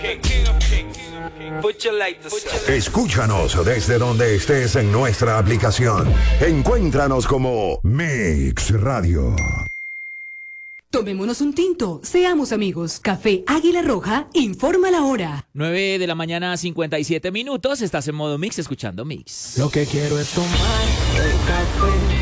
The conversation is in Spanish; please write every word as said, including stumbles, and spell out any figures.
Escúchanos desde donde estés en nuestra aplicación. Encuéntranos como Mix Radio. Tomémonos un tinto, seamos amigos. Café Águila Roja, informa la hora. nueve de la mañana, cincuenta y siete minutos. Estás en modo Mix, escuchando Mix. Lo que quiero es tomar el café.